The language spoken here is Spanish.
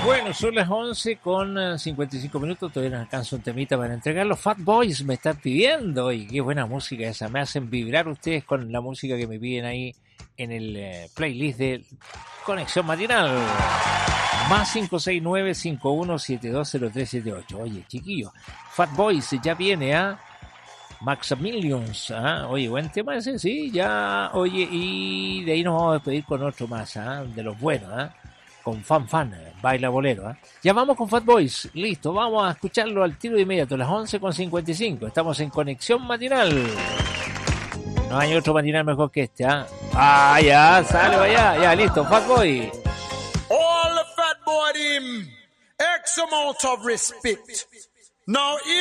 Bueno, son las 11 con 55 minutos, todavía nos alcanza un temita para entregar. Los Fat Boys me están pidiendo, y qué buena música esa, me hacen vibrar ustedes con la música que me piden ahí en el playlist de Conexión Matinal. Más 569-51720378. Oye, chiquillos, Fat Boys ya viene a Maximilians, oye, buen tema ese, sí, ya, oye, y de ahí nos vamos a despedir con otro más, de los buenos, con Fan, baila bolero, Ya vamos con Fat Boys, listo, vamos a escucharlo al tiro de inmediato, las 11:55, estamos en Conexión Matinal. No hay otro matinal mejor que este, ya, sale allá, ya, listo, Fat Boy. All the Fat Boy him, X amount of respect. Now